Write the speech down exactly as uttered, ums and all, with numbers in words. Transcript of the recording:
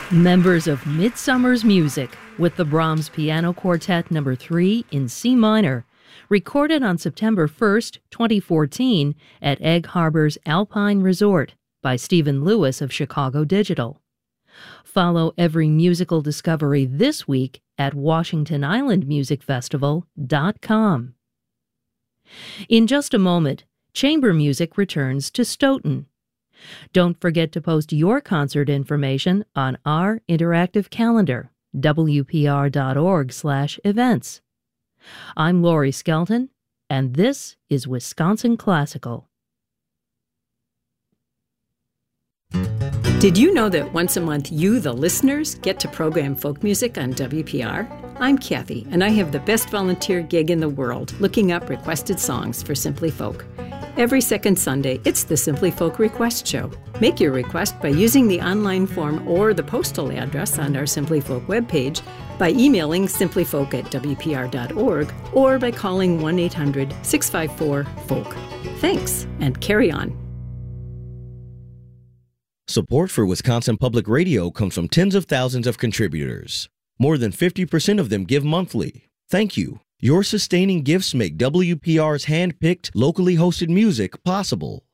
Members of Midsummer's Music with the Brahms Piano Quartet number three in C minor, recorded on September first, twenty fourteen at Egg Harbor's Alpine Resort by Stephen Lewis of Chicago Digital. Follow every musical discovery this week at Washington Island Music Festival dot com. In just a moment, chamber music returns to Stoughton. Don't forget to post your concert information on our interactive calendar, W P R dot org slash events. I'm Lori Skelton, and this is Wisconsin Classical. Did you know that once a month you, the listeners, get to program folk music on W P R? I'm Kathy, and I have the best volunteer gig in the world, looking up requested songs for Simply Folk. Every second Sunday, it's the Simply Folk Request Show. Make your request by using the online form or the postal address on our Simply Folk webpage, by emailing simplyfolk at W P R dot org, or by calling one eight hundred, six five four, folk. Thanks, and carry on. Support for Wisconsin Public Radio comes from tens of thousands of contributors. More than fifty percent of them give monthly. Thank you. Your sustaining gifts make W P R's hand-picked, locally hosted music possible.